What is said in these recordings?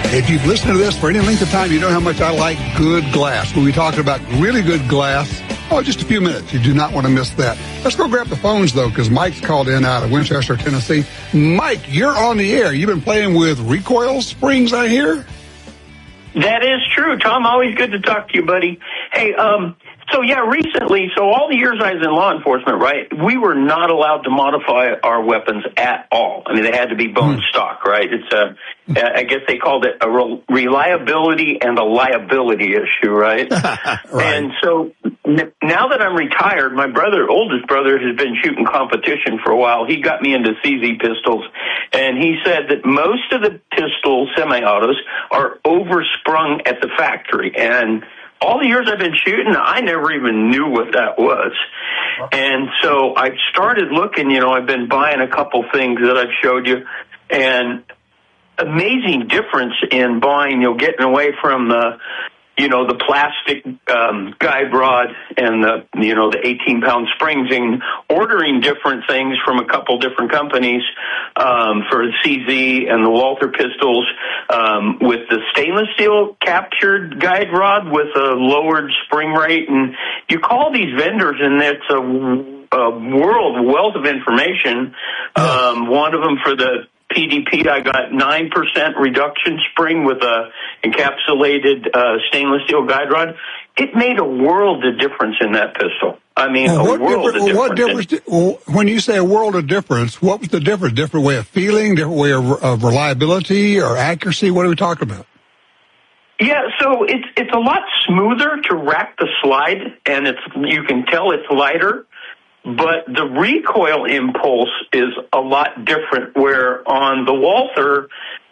If you've listened to this for any length of time, you know how much I like good glass. We'll be talking about really good glass. Oh, just a few minutes. You do not want to miss that. Let's go grab the phones, though, because Mike's called in out of Winchester, Tennessee. Mike, you're on the air. You've been playing with recoil springs, I hear? That is true, Tom. Always good to talk to you, buddy. Hey, recently, all the years I was in law enforcement, right, we were not allowed to modify our weapons at all. I mean, they had to be bone stock, right? It's I guess they called it a reliability and a liability issue, right? Right. And so now that I'm retired, my oldest brother, has been shooting competition for a while. He got me into CZ pistols, and he said that most of the pistol semi-autos are oversprung at the factory. And all the years I've been shooting, I never even knew what that was. And so I started looking, I've been buying a couple things that I've showed you, and amazing difference in buying, getting away from the plastic guide rod and the 18-pound springs, and ordering different things from a couple different companies for the CZ and the Walther pistols, with the stainless steel captured guide rod with a lowered spring rate. And you call these vendors, and it's a wealth of information. One of them for the PDP, I got 9% reduction spring with a encapsulated stainless steel guide rod. It made a world of difference in that pistol. I mean, a world of difference. What difference? When you say a world of difference, what was the difference? Different way of feeling, different way of reliability or accuracy? What are we talking about? Yeah, so it's a lot smoother to rack the slide, and you can tell it's lighter. But the recoil impulse is a lot different, where on the Walther,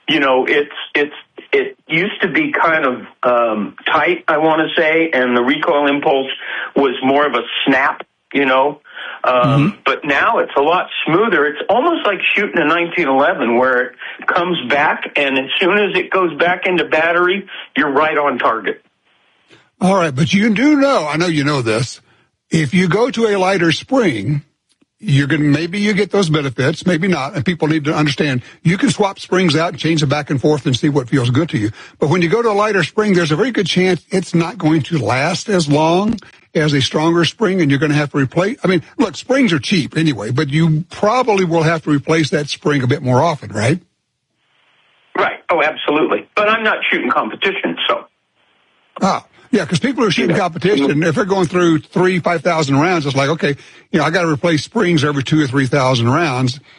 it used to be kind of tight, I want to say, and the recoil impulse was more of a snap, But now it's a lot smoother. It's almost like shooting a 1911, where it comes back, and as soon as it goes back into battery, you're right on target. All right, but you do know, I know you know this, if you go to a lighter spring, maybe you get those benefits, maybe not, and people need to understand you can swap springs out and change them back and forth and see what feels good to you. But when you go to a lighter spring, there's a very good chance it's not going to last as long as a stronger spring, and you're going to have to replace. I mean, look, springs are cheap anyway, but you probably will have to replace that spring a bit more often, right? Right. Oh, absolutely. But I'm not shooting competition, so. Yeah, because people who are shooting competition, if they're going through 5,000 rounds, it's like, okay, I got to replace springs every 2,000 or 3,000 rounds.